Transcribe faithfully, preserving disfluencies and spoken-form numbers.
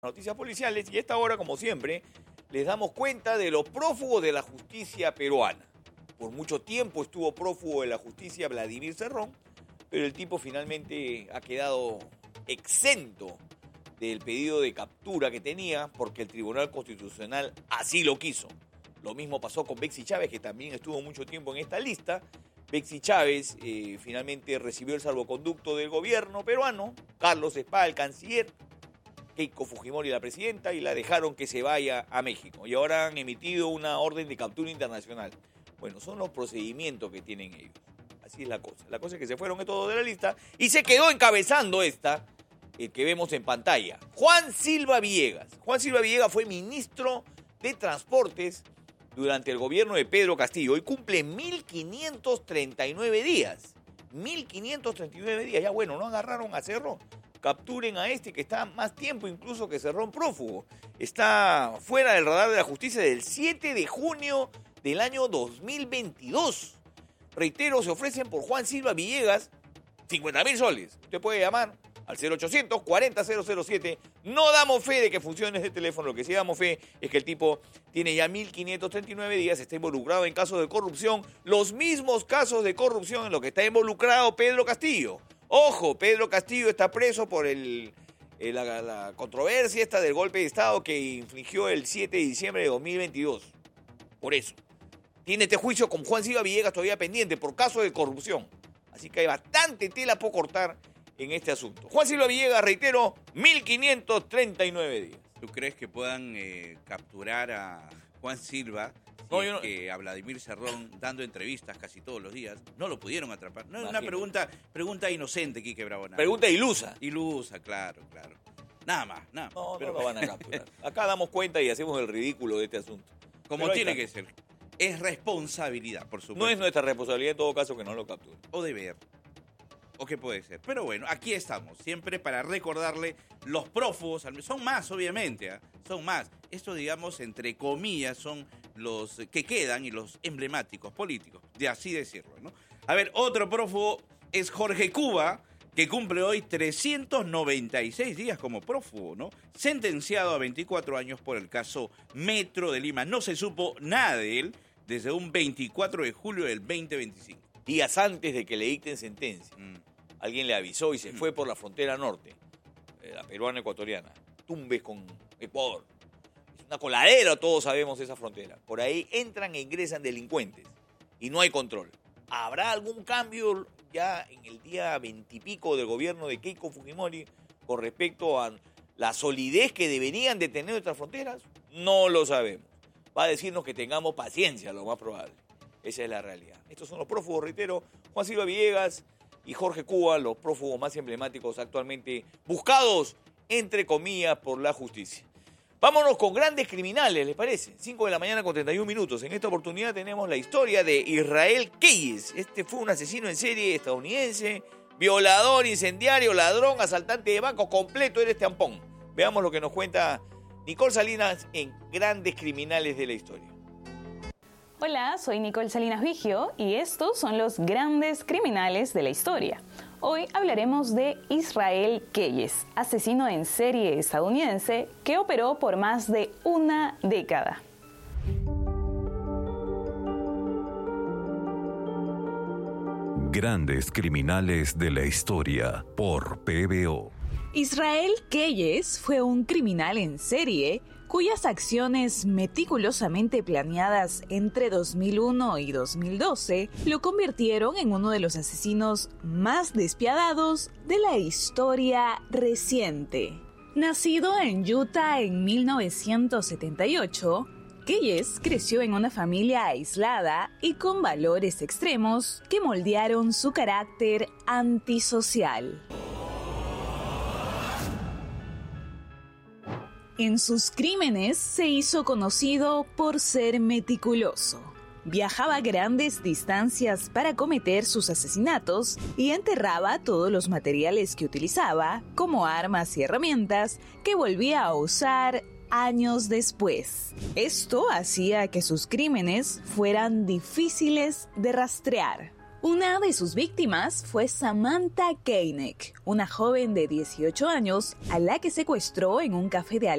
Noticias policiales, y a esta hora, como siempre, les damos cuenta de los prófugos de la justicia peruana. Por mucho tiempo estuvo prófugo de la justicia Vladimir Cerrón, pero el tipo finalmente ha quedado exento del pedido de captura que tenía porque el Tribunal Constitucional así lo quiso. Lo mismo pasó con Bexy Chávez, que también estuvo mucho tiempo en esta lista. Bexy Chávez eh, finalmente recibió el salvoconducto del gobierno peruano, Carlos Espada, el canciller, Keiko Fujimori, la presidenta, y la dejaron que se vaya a México. Y ahora han emitido una orden de captura internacional. Bueno, son los procedimientos que tienen ellos. Así es la cosa. La cosa es que se fueron todos de la lista y se quedó encabezando esta, el que vemos en pantalla. Juan Silva Villegas. Juan Silva Villegas fue ministro de Transportes durante el gobierno de Pedro Castillo. Hoy cumple mil quinientos treinta y nueve días. mil quinientos treinta y nueve días. Ya bueno, no agarraron a Cerrón. Capturen a este que está más tiempo incluso que Cerrón prófugo. Está fuera del radar de la justicia del siete de junio del año dos mil veintidós. Reitero, se ofrecen por Juan Silva Villegas cincuenta mil soles. Usted puede llamar al cero ochocientos cuarenta cero cero siete. No damos fe de que funcione este teléfono. Lo que sí damos fe es que el tipo tiene ya mil quinientos treinta y nueve días, está involucrado en casos de corrupción, los mismos casos de corrupción en los que está involucrado Pedro Castillo. Ojo, Pedro Castillo está preso por el, el, la, la controversia esta del golpe de Estado que infligió el siete de diciembre de dos mil veintidós. Por eso. Tiene este juicio con Juan Silva Villegas todavía pendiente por caso de corrupción. Así que hay bastante tela por cortar en este asunto. Juan Silva Villegas, reitero, mil quinientos treinta y nueve días. ¿Tú crees que puedan eh, capturar a Juan Silva? No, yo no. Que a Vladimir Cerrón dando entrevistas casi todos los días, no lo pudieron atrapar. No es una pregunta, pregunta inocente, Quique Bravo. Pregunta ilusa. Ilusa, claro, claro. Nada más, nada más. No, pero no lo van a capturar. Acá damos cuenta y hacemos el ridículo de este asunto. Como tiene que ser. Es responsabilidad, por supuesto. No es nuestra responsabilidad en todo caso que no lo capturen. O deber. O qué puede ser. Pero bueno, aquí estamos, siempre para recordarle los prófugos. Son más, obviamente, ¿eh? Son más. Esto, digamos, entre comillas, son los que quedan y los emblemáticos políticos, de así decirlo, ¿no? A ver, otro prófugo es Jorge Cuba, que cumple hoy trescientos noventa y seis días como prófugo, ¿no? Sentenciado a veinticuatro años por el caso Metro de Lima. No se supo nada de él desde un veinticuatro de julio del veinte veinticinco. Días antes de que le dicten sentencia. Mm. Alguien le avisó y se mm. fue por la frontera norte, la peruana-ecuatoriana. Tumbes con Ecuador. Es una coladera, todos sabemos esa frontera. Por ahí entran e ingresan delincuentes y no hay control. ¿Habrá algún cambio ya en el día veintipico del gobierno de Keiko Fujimori con respecto a la solidez que deberían de tener nuestras fronteras? No lo sabemos. Va a decirnos que tengamos paciencia, lo más probable. Esa es la realidad. Estos son los prófugos, reitero, Juan Silva Villegas y Jorge Cuba, los prófugos más emblemáticos actualmente buscados, entre comillas, por la justicia. Vámonos con grandes criminales, ¿les parece? cinco de la mañana con treinta y un minutos. En esta oportunidad tenemos la historia de Israel Keyes. Este fue un asesino en serie estadounidense, violador, incendiario, ladrón, asaltante de banco, completo era este ampón. Veamos lo que nos cuenta Nicole Salinas en Grandes Criminales de la Historia. Hola, soy Nicole Salinas Vigio y estos son los grandes criminales de la historia. Hoy hablaremos de Israel Keyes, asesino en serie estadounidense que operó por más de una década. Grandes Criminales de la Historia por P B O. Israel Keyes fue un criminal en serie cuyas acciones meticulosamente planeadas entre dos mil uno y dos mil doce lo convirtieron en uno de los asesinos más despiadados de la historia reciente. Nacido en Utah en mil novecientos setenta y ocho, Keyes creció en una familia aislada y con valores extremos que moldearon su carácter antisocial. En sus crímenes se hizo conocido por ser meticuloso. Viajaba grandes distancias para cometer sus asesinatos y enterraba todos los materiales que utilizaba, como armas y herramientas, que volvía a usar años después. Esto hacía que sus crímenes fueran difíciles de rastrear. Una de sus víctimas fue Samantha Koenig, una joven de dieciocho años a la que secuestró en un café de